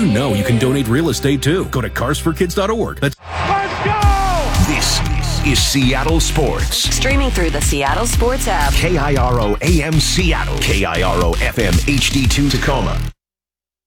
know you can donate real estate too? Go to carsforkids.org. Let's go! This is Seattle Sports. Streaming through the Seattle Sports app. KIRO AM Seattle. KIRO FM HD2 Tacoma.